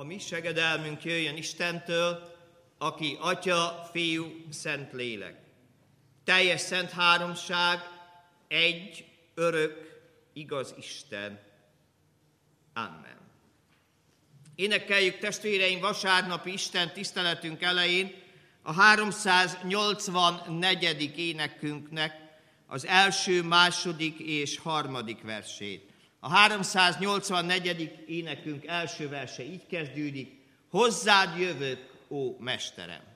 A mi segedelmünk jöjjön Istentől, aki Atya, Fiú, Szent Lélek. Teljes szent háromság, egy, örök, igaz Isten. Amen. Énekeljük, testvéreim, vasárnapi Isten tiszteletünk elején a 384. énekünknek az első, második és harmadik versét. A 384. énekünk első verse így kezdődik: hozzád jövök, ó Mesterem!